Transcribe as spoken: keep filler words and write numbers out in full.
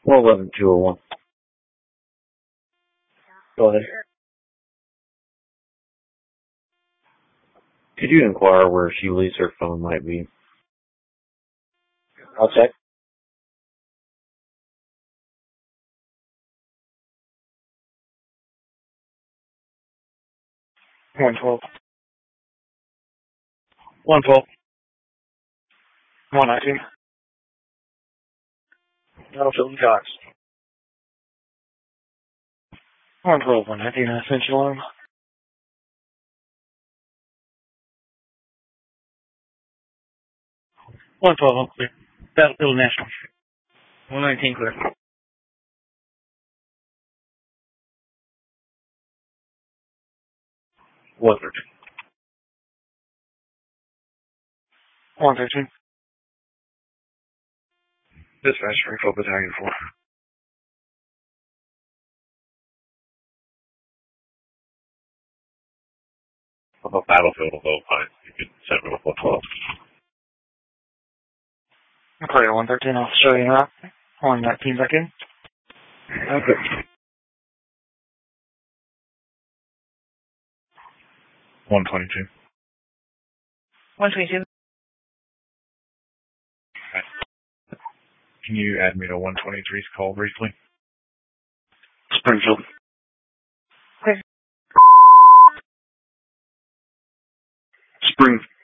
four eleven two oh one. Go ahead. Could you inquire where she believes her phone might be? I'll check. one twelve. one twelve. one nineteen. Battlefield Cox. one twelve, one nineteen, Essential Alarm. one twelve, I'm clear. Battlefield National. one nineteen, clear. one thirteen. one thirteen. Dispatch, Springfield Battalion four. About Battlefield, although fine. You could send me with one twelve. Clear, one thirteen, I'll show you that. one nineteen back in. Okay. one twenty-two. one twenty-two. Okay. Can you add me to one twenty-three's call briefly? Springfield. Clear. Spring.